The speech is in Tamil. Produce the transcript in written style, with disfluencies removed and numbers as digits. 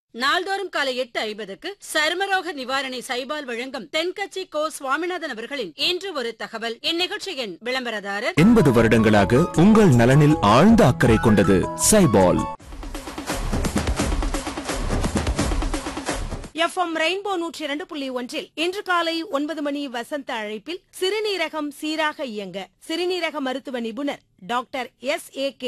நாள்தோறும் காலை 8:50க்கு சருமரோக நிவாரணி சைபால் வழங்கும் தென்கட்சி கோ சுவாமிநாதன் அவர்களின் இன்று ஒரு தகவல். இந்நிகழ்ச்சியின் விளம்பரதாரர் 80 வருடங்களாக உங்கள் நலனில் ஆழ்ந்த அக்கறை கொண்டது சைபால். FM ரெயின்போ 102.1 இன்று காலை 9 மணி வசந்த அழைப்பில் சிறுநீரகம் சீராக இயங்க சிறுநீரக மருத்துவ நிபுணர் டாக்டர் S.A.K.